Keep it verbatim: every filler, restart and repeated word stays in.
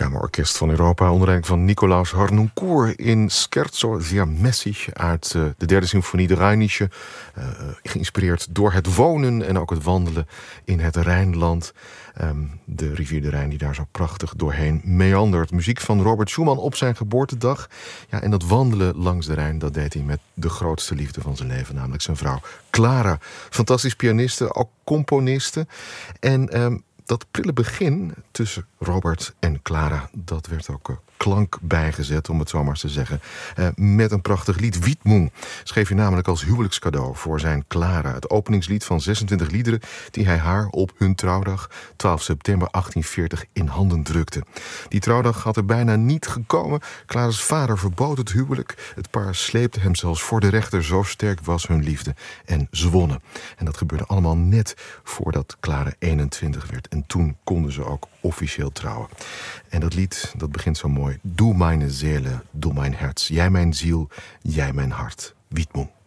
Kamerorkest van Europa onder leiding van Nicolaus Harnoncourt in Scherzo sehr Messig uit uh, de derde symfonie, de Rheinische, uh, geïnspireerd door het wonen en ook het wandelen in het Rijnland. Um, de rivier de Rijn die daar zo prachtig doorheen meandert. Muziek van Robert Schumann op zijn geboortedag. Ja, en dat wandelen langs de Rijn, dat deed hij met de grootste liefde van zijn leven, namelijk zijn vrouw Clara. Fantastisch pianiste, ook componiste. En um, dat prille begin tussen Robert en Clara, dat werd ook uh, klank bijgezet, om het zo maar eens te zeggen. Uh, met een prachtig lied. Widmung schreef hij namelijk als huwelijkscadeau voor zijn Clara. Het openingslied van zesentwintig liederen die hij haar op hun trouwdag, twaalf september achttienveertig, in handen drukte. Die trouwdag had er bijna niet gekomen. Clara's vader verbood het huwelijk. Het paar sleepte hem zelfs voor de rechter, zo sterk was hun liefde. En ze wonnen. En dat gebeurde allemaal net voordat Clara eenentwintig werd. En toen konden ze ook officieel trouwen. En dat lied, dat begint zo mooi. Du meine Seele, du mein Herz. Jij mijn ziel, jij mijn hart. Widmung.